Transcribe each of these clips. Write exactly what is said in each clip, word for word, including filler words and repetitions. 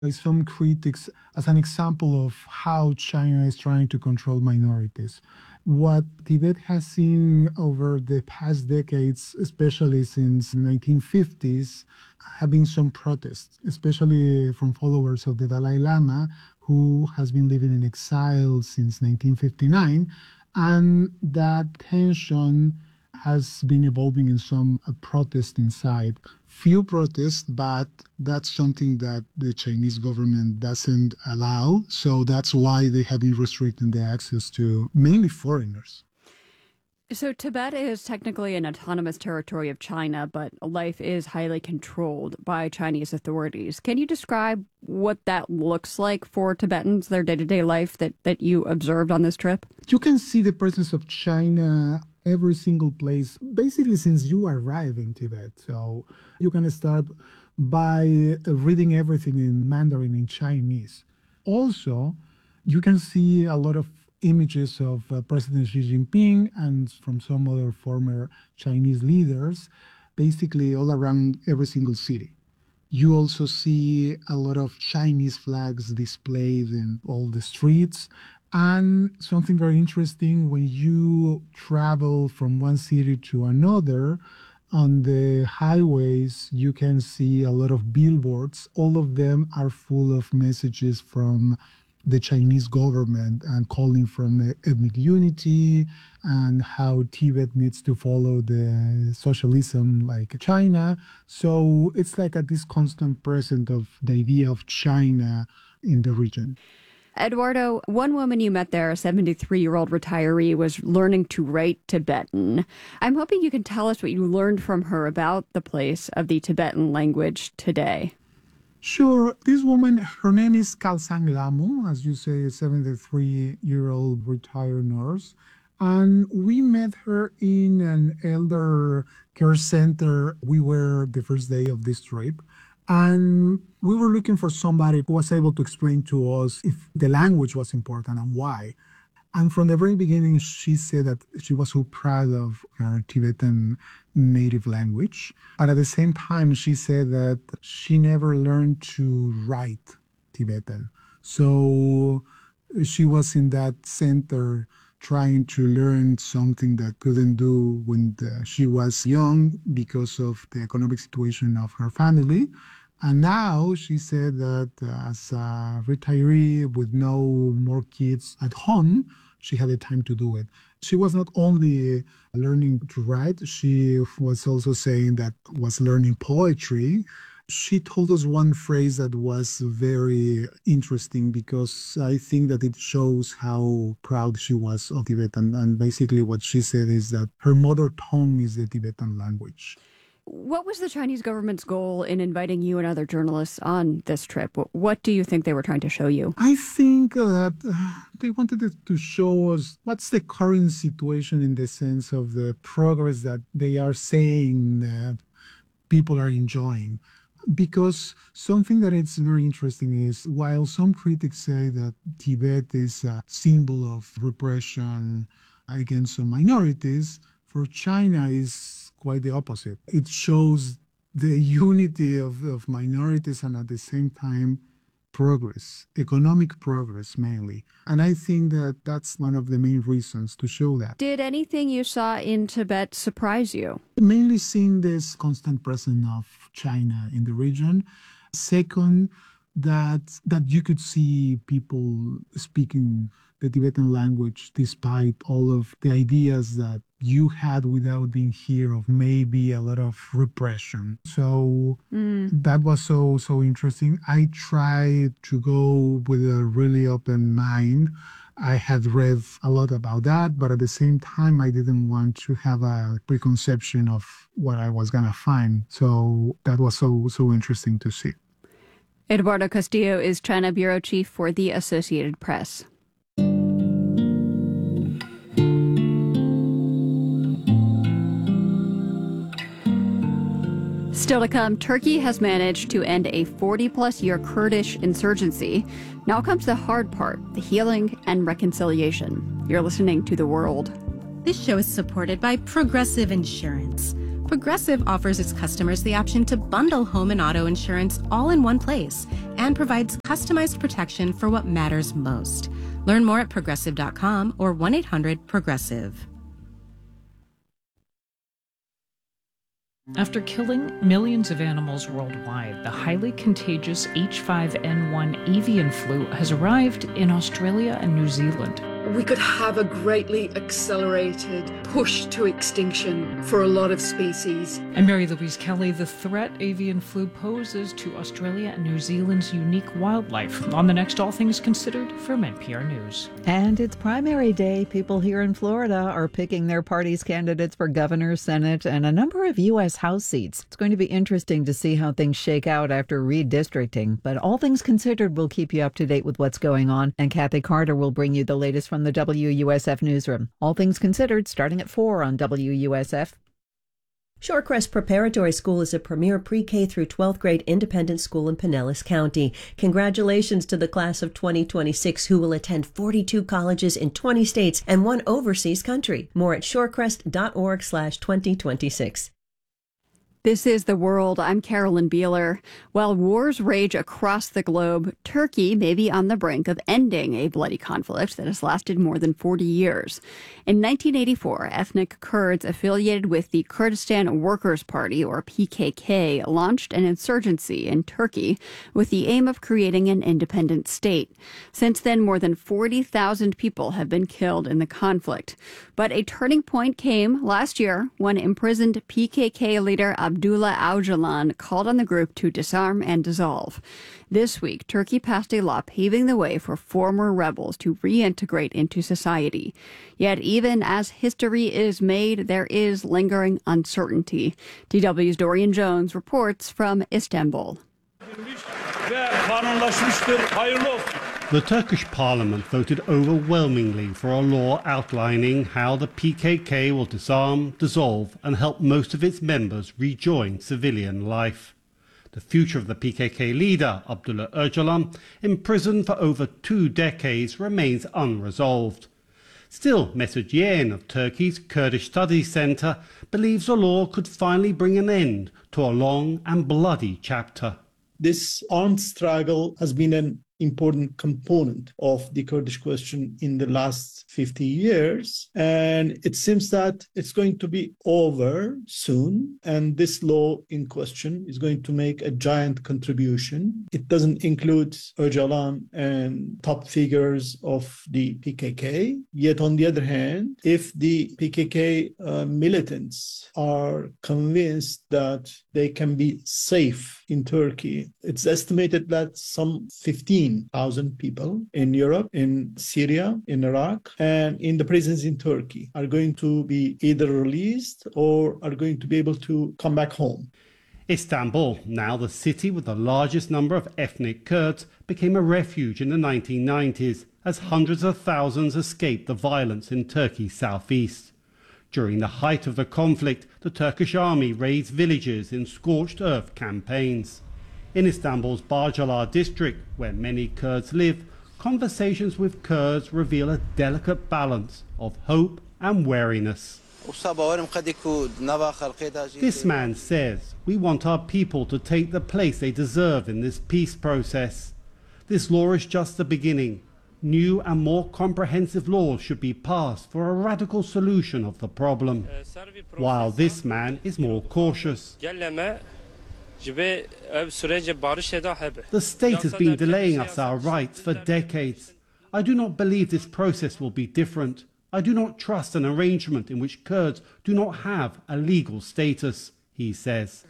By some critics as an example of how China is trying to control minorities. What Tibet has seen over the past decades, especially since the nineteen fifties, have been some protests, especially from followers of the Dalai Lama, who has been living in exile since nineteen fifty-nine. And that tension has been evolving in some uh, protest inside. Few protests, but that's something that the Chinese government doesn't allow. So that's why they have been restricting the access to mainly foreigners. So Tibet is technically an autonomous territory of China, but life is highly controlled by Chinese authorities. Can you describe what that looks like for Tibetans, their day-to-day life that, that you observed on this trip? You can see the presence of China every single place, basically since you arrive in Tibet. So you can start by reading everything in Mandarin, in Chinese. Also, you can see a lot of images of uh, President Xi Jinping and from some other former Chinese leaders, basically all around every single city. You also see a lot of Chinese flags displayed in all the streets. And something very interesting, when you travel from one city to another, on the highways, you can see a lot of billboards. All of them are full of messages from the Chinese government and calling from the ethnic unity and how Tibet needs to follow the socialism like China. So it's like a, this constant presence of the idea of China in the region. Eduardo, one woman you met there, a seventy-three-year-old retiree, was learning to write Tibetan. I'm hoping you can tell us what you learned from her about the place of the Tibetan language today. Sure. This woman, her name is Kalsang Lamu, as you say, a seventy-three-year-old retired nurse. And we met her in an elder care center. We were the first day of this trip. And we were looking for somebody who was able to explain to us if the language was important and why. And from the very beginning, she said that she was so proud of her Tibetan native language. And at the same time, she said that she never learned to write Tibetan. So she was in that center trying to learn something that couldn't do when the, she was young because of the economic situation of her family. And now she said that uh, as a retiree with no more kids at home, she had the time to do it. She was not only learning to write, she was also saying that was learning poetry. She told us one phrase that was very interesting because I think that it shows how proud she was of Tibetan. And basically what she said is that her mother tongue is the Tibetan language. What was the Chinese government's goal in inviting you and other journalists on this trip? What do you think they were trying to show you? I think that uh, they wanted to show us what's the current situation in the sense of the progress that they are saying that people are enjoying. Because something that is very interesting is, while some critics say that Tibet is a symbol of repression against some minorities, for China is quite the opposite. It shows the unity of, of minorities and at the same time progress, economic progress mainly. And I think that that's one of the main reasons to show that. Did anything you saw in Tibet surprise you? Mainly seeing this constant presence of China in the region. Second, that that you could see people speaking the Tibetan language despite all of the ideas that you had without being here of maybe a lot of repression. So mm. that was so, so interesting. I tried to go with a really open mind. I had read a lot about that, but at the same time, I didn't want to have a preconception of what I was going to find. So that was so, so interesting to see. Eduardo Castillo is China bureau chief for the Associated Press. Still to come, Turkey has managed to end a forty-plus year Kurdish insurgency. Now comes the hard part, the healing and reconciliation. You're listening to The World. This show is supported by Progressive Insurance. Progressive offers its customers the option to bundle home and auto insurance all in one place and provides customized protection for what matters most. Learn more at progressive dot com or one eight hundred progressive. After killing millions of animals worldwide, the highly contagious H five N one avian flu has arrived in Australia and New Zealand. We could have a greatly accelerated push to extinction for a lot of species. I'm Mary Louise Kelly. The threat avian flu poses to Australia and New Zealand's unique wildlife. On the next All Things Considered from N P R News. And it's primary day. People here in Florida are picking their party's candidates for governor, Senate, and a number of U S House seats. It's going to be interesting to see how things shake out after redistricting. But All Things Considered will keep you up to date with what's going on. And Kathy Carter will bring you the latest from the W U S F newsroom. All Things Considered starting at four on W U S F. Shorecrest Preparatory School is a premier pre-K through twelfth grade independent school in Pinellas County. Congratulations to the class of twenty twenty-six who will attend forty-two colleges in twenty states and one overseas country. More at shorecrest.org slash 2026. This is The World. I'm Carolyn Beeler. While wars rage across the globe, Turkey may be on the brink of ending a bloody conflict that has lasted more than forty years. In nineteen eighty-four, ethnic Kurds affiliated with the Kurdistan Workers' Party, or P K K, launched an insurgency in Turkey with the aim of creating an independent state. Since then, more than forty thousand people have been killed in the conflict. But a turning point came last year when imprisoned P K K leader Abdullah Öcalan called on the group to disarm and dissolve. This week, Turkey passed a law paving the way for former rebels to reintegrate into society. Yet even as history is made, there is lingering uncertainty. D W's Dorian Jones reports from Istanbul. The Turkish parliament voted overwhelmingly for a law outlining how the P K K will disarm, dissolve and help most of its members rejoin civilian life. The future of the P K K leader, Abdullah Öcalan, imprisoned for over two decades, remains unresolved. Still, Mesut Yeğen of Turkey's Kurdish Studies Centre believes the law could finally bring an end to a long and bloody chapter. This armed struggle has been an important component of the Kurdish question in the last fifty years. And it seems that it's going to be over soon. And this law in question is going to make a giant contribution. It doesn't include Öcalan and top figures of the P K K. Yet on the other hand, if the P K K uh, militants are convinced that they can be safe in Turkey, it's estimated that some fifteen thousand people in Europe, in Syria, in Iraq, and in the prisons in Turkey are going to be either released or are going to be able to come back home. Istanbul, now the city with the largest number of ethnic Kurds, became a refuge in the nineteen nineties as hundreds of thousands escaped the violence in Turkey's southeast. During the height of the conflict, the Turkish army razed villages in scorched earth campaigns. In Istanbul's Bağcılar district, where many Kurds live, conversations with Kurds reveal a delicate balance of hope and wariness. This man says, "We want our people to take the place they deserve in this peace process. This law is just the beginning. New and more comprehensive laws should be passed for a radical solution of the problem." While this man is more cautious. The state has been delaying us our rights for decades. I do not believe this process will be different. I do not trust an arrangement in which Kurds do not have a legal status, he says.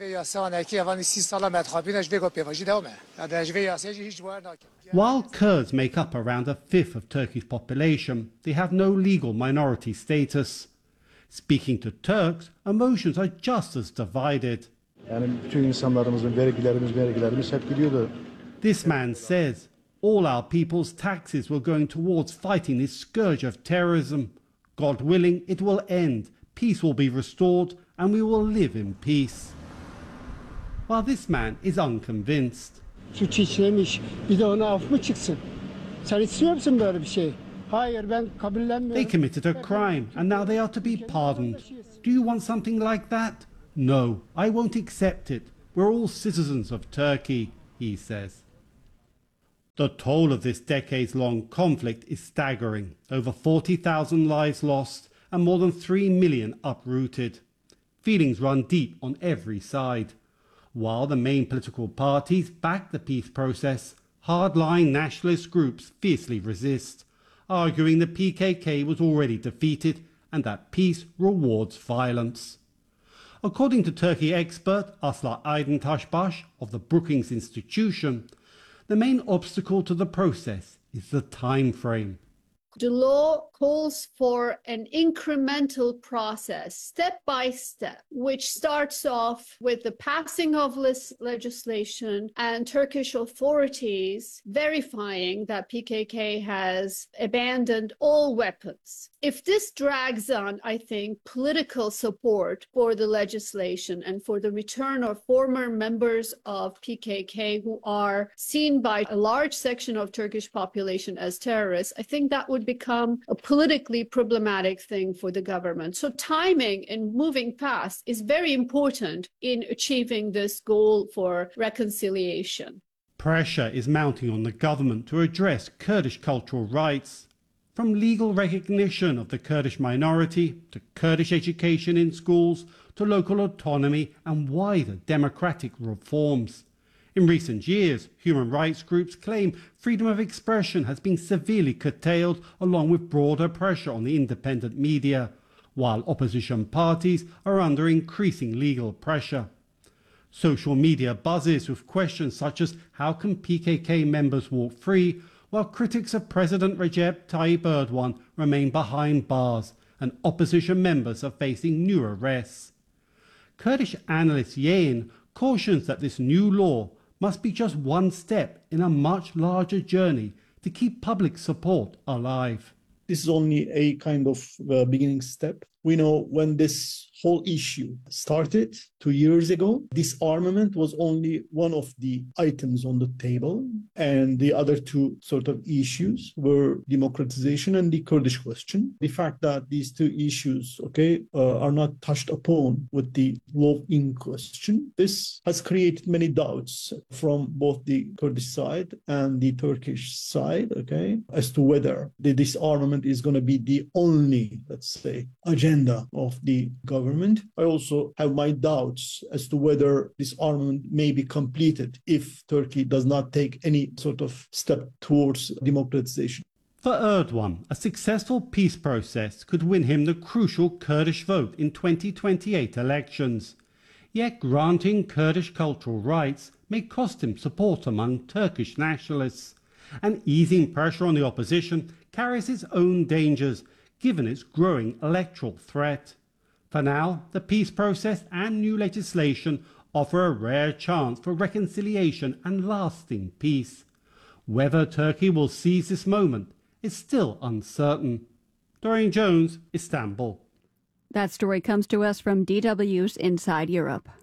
While Kurds make up around a fifth of Turkey's population, they have no legal minority status. Speaking to Turks, emotions are just as divided. This man says all our people's taxes were going towards fighting this scourge of terrorism. God willing, it will end, peace will be restored, and we will live in peace. While this man is unconvinced. They committed a crime, and now they are to be pardoned. Do you want something like that? No, I won't accept it. We're all citizens of Turkey, he says. The toll of this decades-long conflict is staggering. Over forty thousand lives lost and more than three million uprooted. Feelings run deep on every side. While the main political parties back the peace process, hardline nationalist groups fiercely resist, arguing the P K K was already defeated and that peace rewards violence. According to Turkey expert Aslı Aydın Taşbaş of the Brookings Institution, the main obstacle to the process is the time frame. The law calls for an incremental process, step by step, which starts off with the passing of lis- legislation and Turkish authorities verifying that P K K has abandoned all weapons. If this drags on, I think political support for the legislation and for the return of former members of P K K who are seen by a large section of Turkish population as terrorists, I think that would become a politically problematic thing for the government. So timing and moving fast is very important in achieving this goal for reconciliation. Pressure is mounting on the government to address Kurdish cultural rights, from legal recognition of the Kurdish minority to Kurdish education in schools to local autonomy and wider democratic reforms. In recent years, human rights groups claim freedom of expression has been severely curtailed, along with broader pressure on the independent media, while opposition parties are under increasing legal pressure. Social media buzzes with questions such as how can P K K members walk free, while critics of President Recep Tayyip Erdogan remain behind bars and opposition members are facing new arrests. Kurdish analyst Yeğen cautions that this new law must be just one step in a much larger journey to keep public support alive. This is only a kind of uh, beginning step. We know when this whole issue started two years ago, disarmament was only one of the items on the table. And the other two sort of issues were democratization and the Kurdish question. The fact that these two issues, okay, uh, are not touched upon with the law in question, this has created many doubts from both the Kurdish side and the Turkish side, okay, as to whether the disarmament is going to be the only, let's say, agenda of the government. I also have my doubts as to whether disarmament may be completed if Turkey does not take any sort of step towards democratization. For Erdogan, a successful peace process could win him the crucial Kurdish vote in twenty twenty-eight elections. Yet granting Kurdish cultural rights may cost him support among Turkish nationalists, and easing pressure on the opposition carries its own dangers, given its growing electoral threat. For now, the peace process and new legislation offer a rare chance for reconciliation and lasting peace. Whether Turkey will seize this moment is still uncertain. Dorian Jones, Istanbul. That story comes to us from D W's Inside Europe.